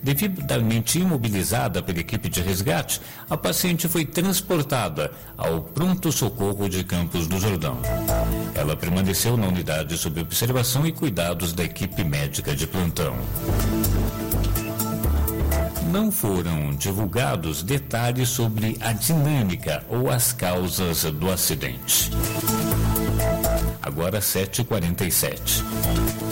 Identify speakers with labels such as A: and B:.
A: Devidamente imobilizada pela equipe de resgate, a paciente foi transportada ao pronto-socorro de Campos do Jordão. Ela permaneceu na unidade sob observação e cuidados da equipe médica de plantão. Não foram divulgados detalhes sobre a dinâmica ou as causas do acidente. Agora 7h47.